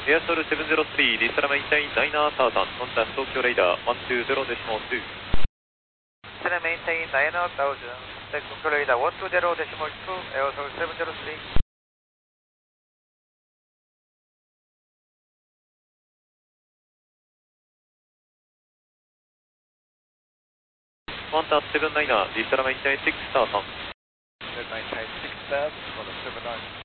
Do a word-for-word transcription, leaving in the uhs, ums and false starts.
エアショルセブンゼロスリー、リスタラメインタインナイナーサーザン、コンタクト東京レイダー、ワンツーゼロデシモツー。 リスタラメインタインナイナーサーザン、東京レイダー、ワンツーゼロデシモツー、エアショルセブンゼロスリー。 ワンタッセブンナイナー、リスタラメインタインシックスターさん。 セブンナインタインシックスター、コンタクトセブンナイン。